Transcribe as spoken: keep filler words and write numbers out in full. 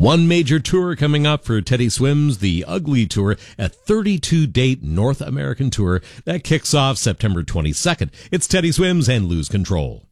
One major tour coming up for Teddy Swims, the Ugly Tour, a thirty-two date North American tour that kicks off September twenty-second. It's Teddy Swims and Lose Control.